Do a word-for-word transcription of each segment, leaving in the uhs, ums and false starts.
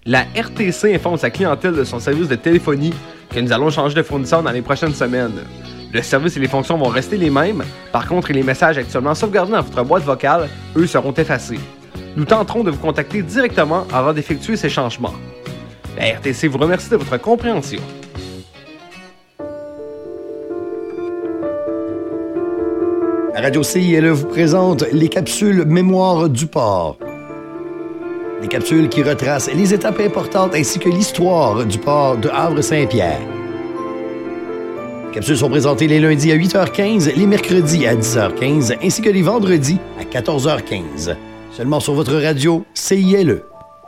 La R T C informe sa clientèle de son service de téléphonie que nous allons changer de fournisseur dans les prochaines semaines. Le service et les fonctions vont rester les mêmes. Par contre, les messages actuellement sauvegardés dans votre boîte vocale, eux, seront effacés. Nous tenterons de vous contacter directement avant d'effectuer ces changements. La R T C vous remercie de votre compréhension. Radio C I L E vous présente les capsules Mémoire du port. Des capsules qui retracent les étapes importantes ainsi que l'histoire du port de Havre-Saint-Pierre. Les capsules sont présentées les lundis à huit heures quinze, les mercredis à dix heures quinze ainsi que les vendredis à quatorze heures quinze. Seulement sur votre radio C I L E.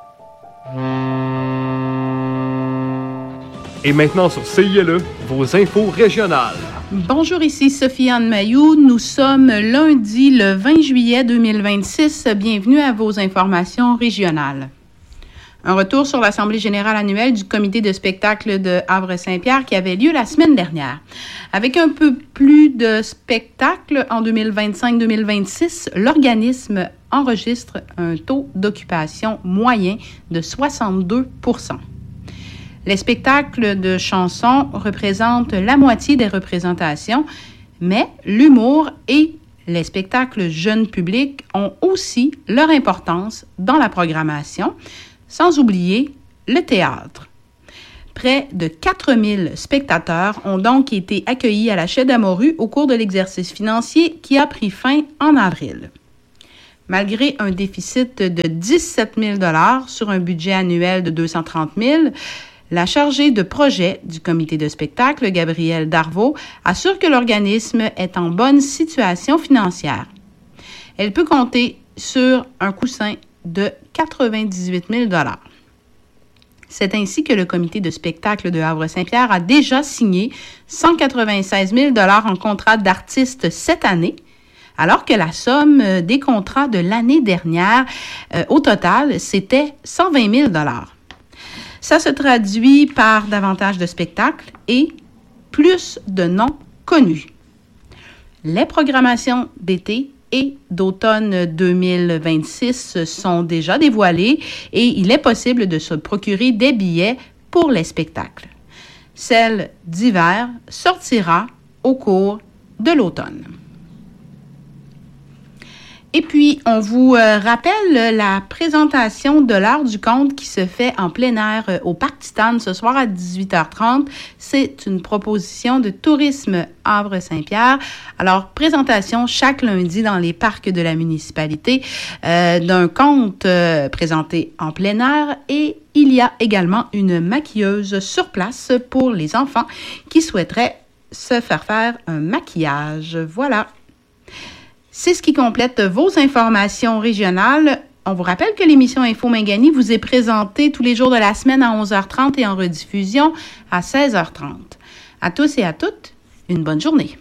Et maintenant sur C I L E, vos infos régionales. Bonjour, ici Sophie-Anne Mailloux. Nous sommes lundi le vingt juillet deux mille vingt-six. Bienvenue à vos informations régionales. Un retour sur l'Assemblée générale annuelle du comité de spectacle de Havre-Saint-Pierre qui avait lieu la semaine dernière. Avec un peu plus de spectacles en deux mille vingt-cinq deux mille vingt-six, l'organisme enregistre un taux d'occupation moyen de soixante-deux pour cent. Les spectacles de chansons représentent la moitié des représentations, mais l'humour et les spectacles jeunes publics ont aussi leur importance dans la programmation, sans oublier le théâtre. Près de quatre mille spectateurs ont donc été accueillis à la Chaie d'Amorue au cours de l'exercice financier qui a pris fin en avril. Malgré un déficit de dix-sept mille dollars sur un budget annuel de deux cent trente mille, la chargée de projet du comité de spectacle, Gabrielle Darvaux, assure que l'organisme est en bonne situation financière. Elle peut compter sur un coussin de quatre-vingt-dix-huit mille dollars. C'est ainsi que le comité de spectacle de Havre-Saint-Pierre a déjà signé cent quatre-vingt-seize mille dollars en contrat d'artistes cette année, alors que la somme des contrats de l'année dernière, euh, au total, c'était cent vingt mille dollars. Ça se traduit par davantage de spectacles et plus de noms connus. Les programmations d'été et d'automne deux mille vingt-six sont déjà dévoilées et il est possible de se procurer des billets pour les spectacles. Celle d'hiver sortira au cours de l'automne. Et puis, on vous euh, rappelle la présentation de l'heure du conte qui se fait en plein air euh, au Parc Titane ce soir à dix-huit heures trente. C'est une proposition de Tourisme Havre-Saint-Pierre. Alors, présentation chaque lundi dans les parcs de la municipalité euh, d'un conte euh, présenté en plein air et il y a également une maquilleuse sur place pour les enfants qui souhaiteraient se faire faire un maquillage. Voilà. C'est ce qui complète vos informations régionales. On vous rappelle que l'émission Info Mingani vous est présentée tous les jours de la semaine à onze heures trente et en rediffusion à seize heures trente. À tous et à toutes, une bonne journée.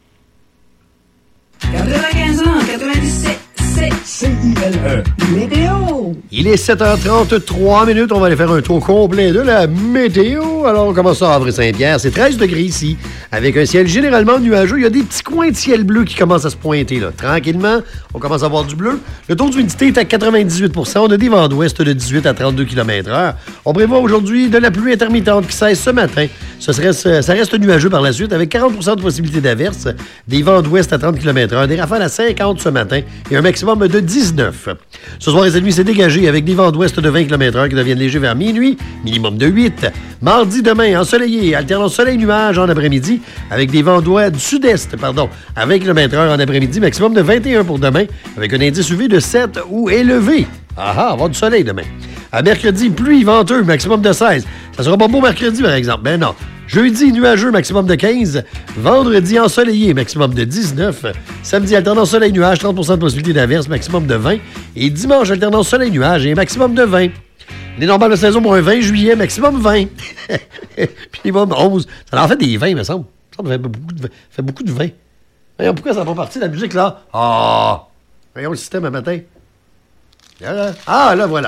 quatre-vingt-quinze ans, quatre-vingt-dix-sept, c'est C I L E. Météo! Il est sept heures trente-trois minutes. On va aller faire un tour complet de la météo. Alors, on commence à Havre-Saint-Pierre. C'est treize degrés ici, avec un ciel généralement nuageux. Il y a des petits coins de ciel bleu qui commencent à se pointer. Là. Tranquillement, on commence à voir du bleu. Le taux d'humidité est à quatre-vingt-dix-huit pour cent. On a des vents d'ouest de dix-huit à trente-deux kilomètres heure. On prévoit aujourd'hui de la pluie intermittente qui cesse ce matin. Ce serait, ça reste nuageux par la suite, avec quarante pour cent de possibilité d'averse. Des vents d'ouest à trente kilomètres heure. Des rafales à cinquante ce matin et un maximum de dix-neuf. Ce soir et cette nuit, c'est dégagé avec des vents d'ouest de vingt kilomètres heure qui deviennent légers vers minuit, minimum de huit. Mardi, demain, ensoleillé, alternant soleil-nuage en après-midi, avec des vents d'ouest du sud-est, pardon, à vingt kilomètres heure en après-midi, maximum de vingt et un pour demain, avec un indice U V de sept ou élevé. Ah ah, avoir du soleil demain. À mercredi, pluie, venteux, maximum de seize. Ça sera pas beau mercredi, par exemple. Ben non. Jeudi, nuageux, maximum de quinze. Vendredi, ensoleillé, maximum de dix-neuf. Samedi, alternance soleil-nuage, trente pour cent de possibilité d'averse, maximum de vingt. Et dimanche, alternance soleil-nuage et maximum de vingt. Les normales de saison pour un vingt juillet, maximum vingt. Minimum onze. Ça en fait des vingt, me semble. Ça fait beaucoup de, fait beaucoup de vingt. Voyons, pourquoi ça n'a pas parti, la musique, là? Ah! Voyons le système un matin. Ah, là, voilà.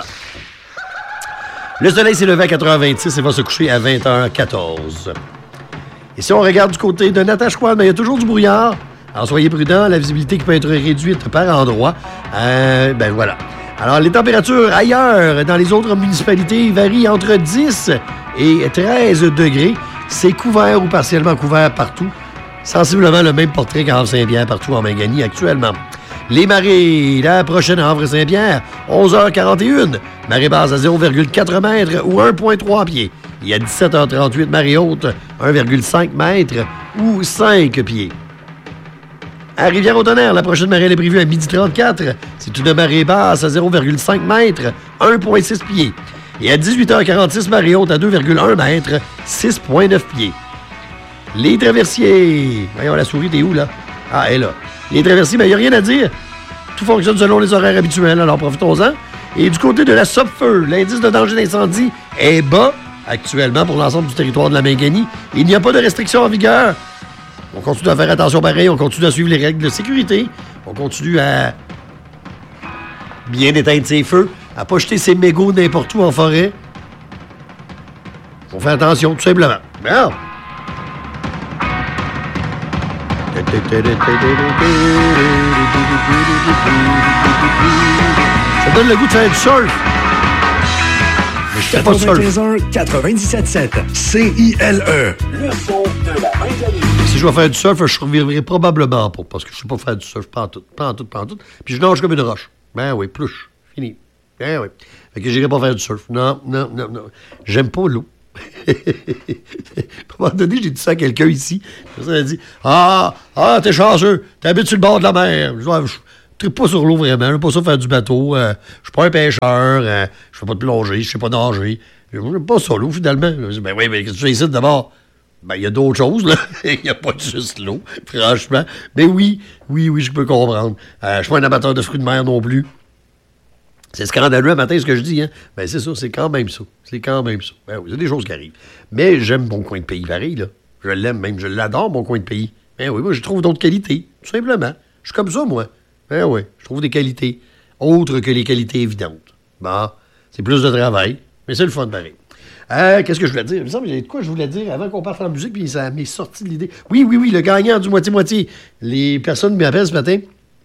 Le soleil s'est levé à quatre heures vingt-six et va se coucher à vingt heures quatorze. Et si on regarde du côté de Natashquan, ben, il y a toujours du brouillard. Alors, soyez prudents, la visibilité qui peut être réduite par endroits. Euh, ben voilà. Alors, les températures ailleurs, dans les autres municipalités, varient entre dix et treize degrés. C'est couvert ou partiellement couvert partout. Sensiblement le même portrait qu'Havre-Saint-Pierre partout en Mangani actuellement. Les marées, la prochaine à Havre-Saint-Pierre, onze heures quarante et une. Marée basse à zéro virgule quatre mètres ou un virgule trois pieds. Il y a dix-sept heures trente-huit, marée haute, un virgule cinq mètres ou cinq pieds. À Rivière-au-Tonnerre, la prochaine marée elle est prévue à midi trente-quatre. C'est une marée basse à zéro virgule cinq mètres, un virgule six pieds. Et à dix-huit heures quarante-six, marée haute à deux virgule un mètres, six virgule neuf pieds. Les traversiers. Voyons, la souris, t'es où, là? Ah, elle est là. Les traversiers, ben, il n'y a rien à dire. Tout fonctionne selon les horaires habituels, alors profitons-en. Et du côté de la Sopfeu, l'indice de danger d'incendie est bas, actuellement, pour l'ensemble du territoire de la Mangani. Il n'y a pas de restrictions en vigueur. On continue à faire attention pareil, on continue à suivre les règles de sécurité. On continue à bien éteindre ses feux, à pas jeter ses mégots n'importe où en forêt. On fait attention, tout simplement. Bien. Ça donne le goût de faire du surf. Mais je fais pas de surf. quatre-vingt-quinze heures quatre-vingt-dix-sept sept C I L E. Le son de la Mangani. Si je vais faire du surf, je survivrai probablement pas, parce que je sais pas faire du surf, pas en tout, pas en tout, pas en tout. Puis je nage comme une roche. Ben oui, plouche, fini. Ben oui. Fait que j'irai pas faire du surf. Non, non, non, non. J'aime pas l'eau. À un moment donné, j'ai dit ça à quelqu'un ici. Il a dit Ah, ah, t'es chanceux, t'habites sur le bord de la mer. Je ne tripe pas sur l'eau vraiment, j'aime pas ça faire du bateau. Euh, je suis pas un pêcheur, euh, je fais pas de plongée, je sais pas nager. J'aime pas ça, l'eau, finalement. Je dis, ben oui, mais qu'est-ce que tu fais ici d'abord? Ben, il y a d'autres choses, là. Il n'y a pas juste l'eau, franchement. Mais oui, oui, oui, je peux comprendre. Euh, je suis pas un amateur de fruits de mer non plus. C'est scandaleux un matin, ce que je dis, hein? Ben, c'est ça, c'est quand même ça. C'est quand même ça. Ben oui, c'est des choses qui arrivent. Mais j'aime mon coin de pays, pareil, là. Je l'aime même, je l'adore, mon coin de pays. Ben oui, moi, je trouve d'autres qualités, tout simplement. Je suis comme ça, moi. Ben oui, je trouve des qualités autres que les qualités évidentes. Bon, c'est plus de travail, mais c'est le fun, pareil. Euh, qu'est-ce que je voulais dire? Il me semble qu'il y avait de quoi je voulais dire avant qu'on parte en musique, puis ça m'est sorti de l'idée. Oui, oui, oui, le gagnant du moitié-moitié. Les personnes m'appellent ce matin.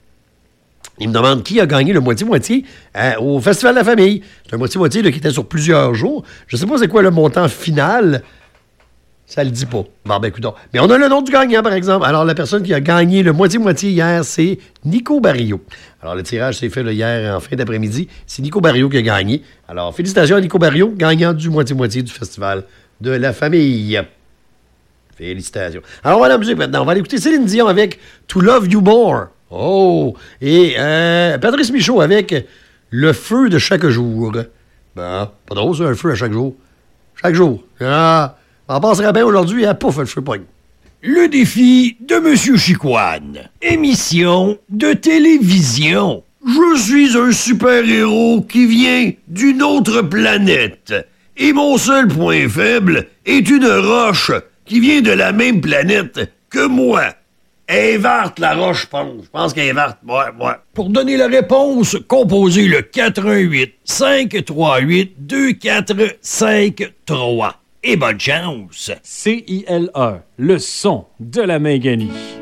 Ils me demandent qui a gagné le moitié-moitié euh, au Festival de la Famille. C'est un moitié-moitié là, qui était sur plusieurs jours. Je ne sais pas c'est quoi le montant final. Ça le dit pas. Bon, ben, écoute. Mais on a le nom du gagnant, par exemple. Alors, la personne qui a gagné le moitié-moitié hier, c'est Nico Barrio. Alors, le tirage s'est fait là, hier en fin d'après-midi. C'est Nico Barrio qui a gagné. Alors, félicitations à Nico Barrio, gagnant du moitié-moitié du Festival de la Famille. Félicitations. Alors, on va à la musique maintenant. On va aller écouter Céline Dion avec To Love You More. Oh! Et euh, Patrice Michaud avec Le feu de chaque jour. Ben, pas drôle, ça, un feu à chaque jour. Chaque jour. Ah, on passera bien aujourd'hui à pouf, le feu pogne. Le défi de Monsieur Chicoine. Émission de télévision. Je suis un super-héros qui vient d'une autre planète. Et mon seul point faible est une roche qui vient de la même planète que moi. Elle est verte, la roche, je pense. Je pense qu'elle est verte. Ouais, ouais. Pour donner la réponse, composez le quatre un huit cinq trois huit deux quatre cinq trois. Et bonne chance! C I L E, le son de la Mangani.